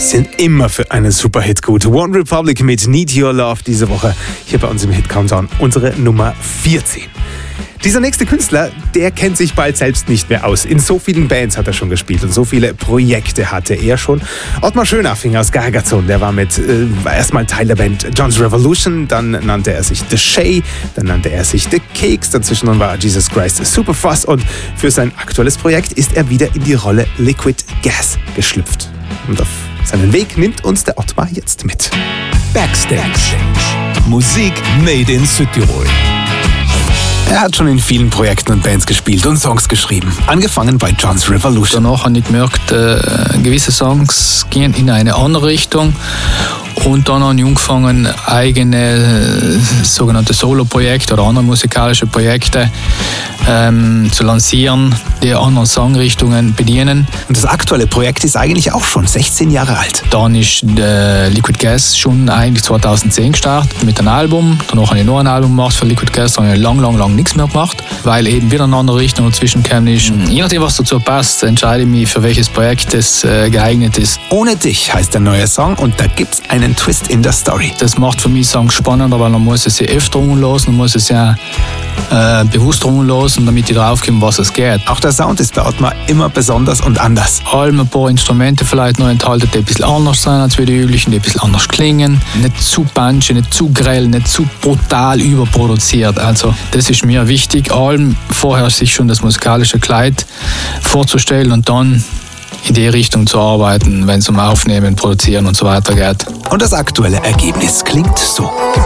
sind immer für einen Superhit gut. One Republic mit Need Your Love diese Woche hier bei uns im Hit Countdown, unsere Nummer 14. Dieser nächste Künstler, der kennt sich bald selbst nicht mehr aus. In so vielen Bands hat er schon gespielt und so viele Projekte hatte er schon. Ottmar Schönaffing aus Gargazon, der war erstmal Teil der Band John's Revolution, dann nannte er sich The Shay, dann nannte er sich The Cakes, dazwischen war Jesus Christ Superfuzz und für sein aktuelles Projekt ist er wieder in die Rolle Liquid Gas geschlüpft. Und auf seinen Weg nimmt uns der Ottmar jetzt mit. Backstage. Musik made in Südtirol. Er hat schon in vielen Projekten und Bands gespielt und Songs geschrieben. Angefangen bei John's Revolution. Danach habe ich gemerkt, gewisse Songs gehen in eine andere Richtung. Und dann habe ich angefangen, eigene sogenannte Solo-Projekte oder andere musikalische Projekte zu lancieren, die anderen Songrichtungen bedienen. Und das aktuelle Projekt ist eigentlich auch schon 16 Jahre alt. Dann ist Liquid Gas schon eigentlich 2010 gestartet mit einem Album. Danach habe ich noch ein Album gemacht für Liquid Gas, dann habe ich lang nichts mehr gemacht, weil eben wieder eine andere Richtung dazwischen kam. Je nachdem, was dazu passt, entscheide ich mich, für welches Projekt es geeignet ist. Ohne dich heißt der neue Song und da gibt's einen Twist in der Story. Das macht für mich Songs spannender, weil man muss es ja öfter rumlassen, man muss es ja bewusst rumlassen, damit ich drauf komme, was es geht. Auch der Sound ist bei Ottmar immer besonders und anders. Allem ein paar Instrumente vielleicht noch enthalten, die ein bisschen anders sein als wie die üblichen, die ein bisschen anders klingen. Nicht zu punchy, nicht zu grell, nicht zu brutal überproduziert. Also das ist mir wichtig, allem vorher sich schon das musikalische Kleid vorzustellen und dann in die Richtung zu arbeiten, wenn es um Aufnehmen, Produzieren und so weiter geht. Und das aktuelle Ergebnis klingt so.